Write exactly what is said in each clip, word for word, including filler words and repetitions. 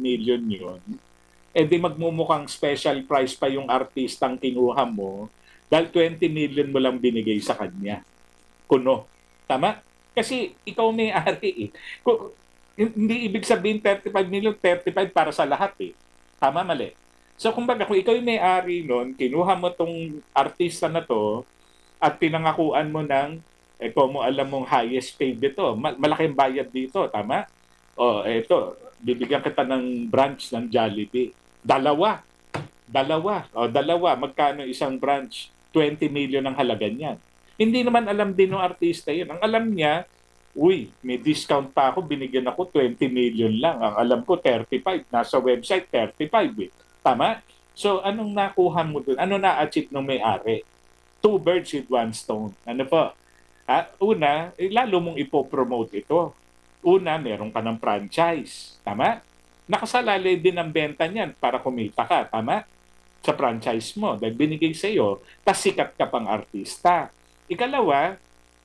million yun, eh di magmumukhang special price pa yung artistang kinuha mo dahil twenty million mo lang binigay sa kanya. Kuno. Tama? Kasi ikaw may-ari eh. Kung, hindi ibig sabihin thirty-five million, thirty-five para sa lahat eh. Tama, mali. So kumbaga kung ikaw yung may-ari nun, kinuha mo tong artista na to at pinangakuan mo ng, eh kung mo alam mong highest paid dito, malaking bayad dito, tama? O eto, bibigyan kita ng branch ng Jollibee. Dalawa. Dalawa. O dalawa. Magkano isang branch? twenty million ang halaga niyan. Hindi naman alam din ng artista yun. Ang alam niya, uy, may discount pa ako, binigyan ako twenty million lang. Ang alam ko, thirty-five. Nasa website, thirty-five eh. Tama? So, anong nakuha mo dun? Ano na-achieve ng may-ari? Two birds with one stone. Ano po? Ha? Una, eh, lalo mong ipopromote ito. Una, meron ka ng franchise. Tama? Nakasalalay din ang benta niyan para kumita ka. Tama? Sa franchise mo dahil binigay sa iyo, tas sikat ka pang artista. Ikalawa,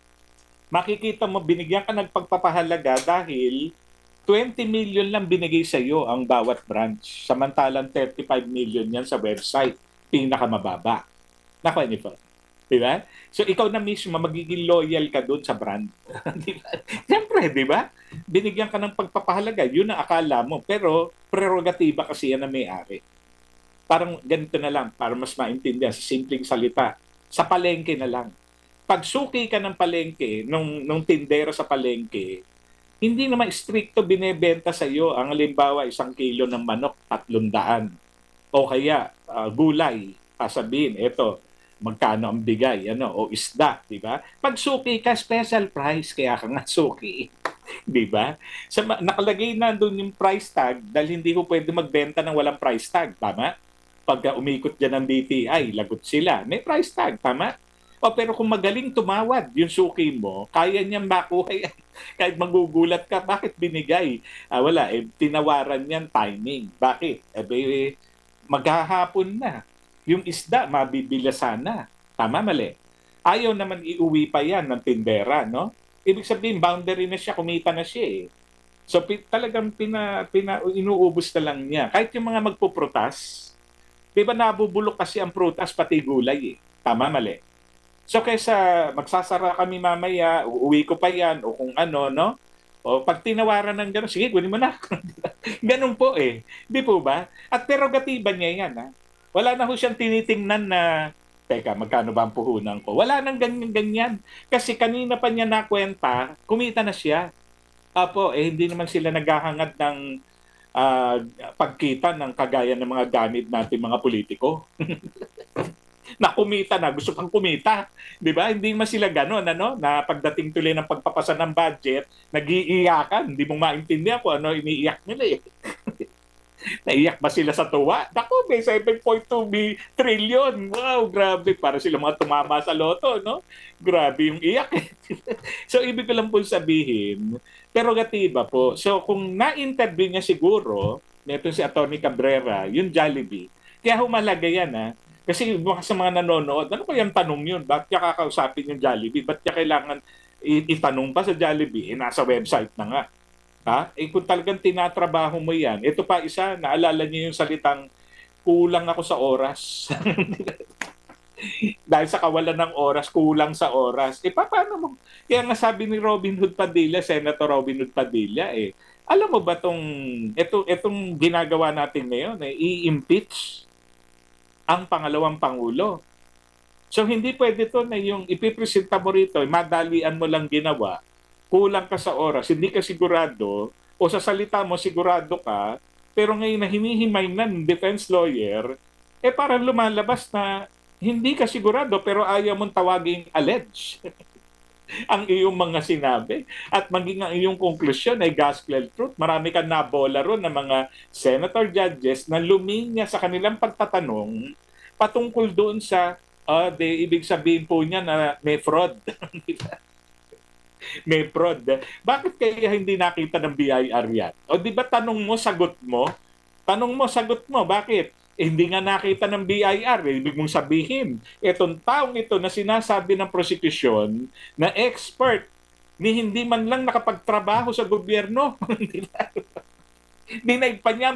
makikita mo binigyan ka ng pagpapahalaga dahil twenty million lang binigay sa iyo ang bawat branch. Samantalang thirty-five million yan sa website, pinakamababa. Nakuha niyo po. Diba? So ikaw na mismo magiging loyal ka doon sa brand. Diba? Siyempre, di ba? Binigyan ka ng pagpapahalaga, yun ang akala mo. Pero prerogatiba kasi yan na may-ari. Parang ganito na lang, para mas maintindihan sa simpleng salita. Sa palengke na lang. Pag suki ka ng palengke, nung, nung tindera sa palengke, hindi naman stricto binebenta sa iyo ang halimbawa isang kilo ng manok, tatlong daan. O kaya uh, gulay, sasabihin, eto, magkano ang bigay, ano, o isda, di ba? Pag suki ka, special price, kaya ka nga suki. Di ba? So, nakalagay na doon yung price tag dahil hindi ko pwede magbenta ng walang price tag, tama? Pagka umikot dyan ng B P I, lagot sila. May price tag, tama? O pero kung magaling tumawad yung suki mo, kaya niyang makuha yan. Kahit magugulat ka, bakit binigay? Ah, wala, eh, tinawaran yan timing. Bakit? Eh, maghahapon na. Yung isda, mabibila sana. Tama, mali. Ayaw naman iuwi pa yan ng tindera, no? Ibig sabihin, boundary na siya, kumita na siya eh. So pi- talagang pina, pina, inuubos na lang niya. Kahit yung mga magpuprotas, di ba nabubulok kasi ang prutas pati gulay eh. Tama, mali. So kaysa magsasara kami mamaya, uuwi ko pa yan, o kung ano, no? O pag tinawaran ng gano'n, sige, kunin mo na. Ganun po eh. Di po ba? At prerogatiba niya yan, ha? Wala na ho siyang tinitingnan na, teka, magkano ba ang puhunan ko? Wala nang ganyan-ganyan. Kasi kanina pa niya nakwenta, kumita na siya. Apo, eh hindi naman sila naghahangad ng uh, pagkita ng kagaya ng mga gamit natin mga politiko. Na kumita na, gusto pang kumita. Di ba? Hindi man sila gano'n, ano? Na pagdating tuloy ng pagpapasa ng budget, nag-iiyakan. Hindi mo maintindihan kung ano iniiyak nila eh. Naiyak ba sila sa tuwa? Naku, may seven point two trillion. Wow, grabe. Para sila mga tumama sa loto, no? Grabe yung iyak. So, ibig ko lang po sabihin, prerogatiba po. So, kung na-interview niya siguro, neto si Atty. Cabrera, yung Jollibee, kaya humalaga yan, ha? Kasi baka sa mga nanonood, ano ko yung tanong yun? Bakit niya kakausapin yung Jollibee? Ba't niya kailangan itanong pa sa Jollibee? Eh, nasa website na nga. Ha? Eh kung talagang tinatrabaho mo yan, ito pa isa, naalala niyo yung salitang kulang ako sa oras. Dahil sa kawalan ng oras, kulang sa oras. Eh paano mo? Kaya nga sabi ni Robin Hood Padilla, Senator Robin Hood Padilla, eh, alam mo ba itong, ito, itong ginagawa natin ngayon, eh, i-impeach ang pangalawang Pangulo. So hindi pwede to na yung ipipresenta mo rito, madalian mo lang ginawa, kulang ka sa oras, hindi ka sigurado, o sa salita mo sigurado ka, pero ngayon na hinihimay na ng defense lawyer, eh parang lumalabas na hindi ka sigurado pero ayaw mong tawaging allege ang iyong mga sinabi. At maging ang iyong konklusyon ay gospel truth. Marami kang nabola ron ng mga senator judges na luminya sa kanilang pagtatanong patungkol doon sa, uh, de, ibig sabihin po niya na may fraud. May fraud. Bakit kaya hindi nakita ng B I R yan? O di ba tanong mo, sagot mo? Tanong mo, sagot mo. Bakit? Eh, hindi nga nakita ng B I R. Eh, ibig mong sabihin, itong taong ito na sinasabi ng prosecution na expert, ni hindi man lang nakapagtrabaho sa gobyerno. Hindi na ipanyam